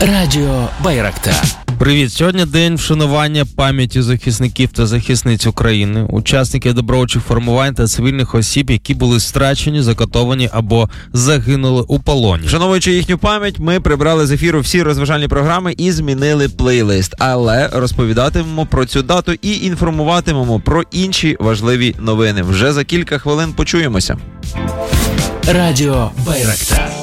Радіо Байрактар. Привіт! Сьогодні день вшанування пам'яті захисників та захисниць України, учасників добровольчих формувань та цивільних осіб, які були страчені, закатовані або загинули у полоні. Вшановуючи їхню пам'ять, ми прибрали з ефіру всі розважальні програми і змінили плейлист. Але розповідатимемо про цю дату і інформуватимемо про інші важливі новини. Вже за кілька хвилин почуємося. Радіо Байрактар.